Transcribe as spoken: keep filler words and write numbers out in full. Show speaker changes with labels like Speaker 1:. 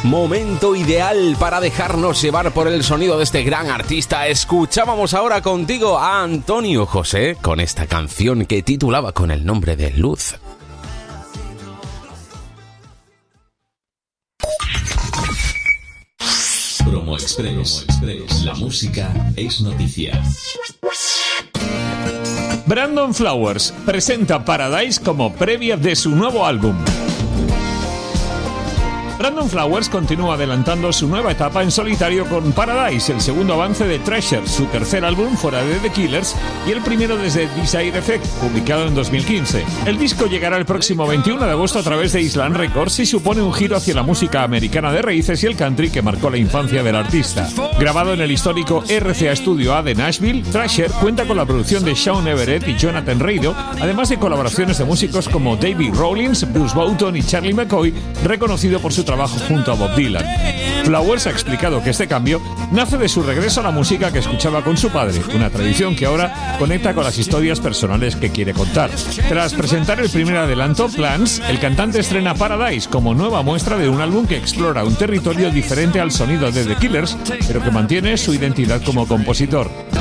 Speaker 1: Momento ideal para dejarnos llevar por el sonido de este gran artista. Escuchábamos ahora contigo a Antonio José con esta canción que titulaba con el nombre de Luz.
Speaker 2: Promo Express. La música es noticia.
Speaker 3: Brandon Flowers presenta Paradise como previa de su nuevo álbum. Brandon Flowers continúa adelantando su nueva etapa en solitario con Paradise, el segundo avance de Treasure, su tercer álbum fuera de The Killers y el primero desde Desire Effect, publicado en dos mil quince. El disco llegará el próximo veintiuno de agosto a través de Island Records y supone un giro hacia la música americana de raíces y el country que marcó la infancia del artista. Grabado en el histórico R C A Studio A de Nashville, Treasure cuenta con la producción de Sean Everett y Jonathan Rado, además de colaboraciones de músicos como David Rawlings, Bruce Boughton y Charlie McCoy, reconocido por su trabajo junto a Bob Dylan. Flowers ha explicado que este cambio nace de su regreso a la música que escuchaba con su padre, una tradición que ahora conecta con las historias personales que quiere contar. Tras presentar el primer adelanto, Plans, el cantante estrena Paradise como nueva muestra de un álbum que explora un territorio diferente al sonido de The Killers, pero que mantiene su identidad como compositor.